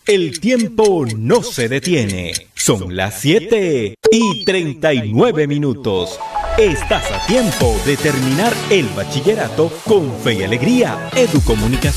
El tiempo no se detiene. Son las 7:39. Estás a tiempo de terminar el bachillerato con fe y alegría. Educomunicación.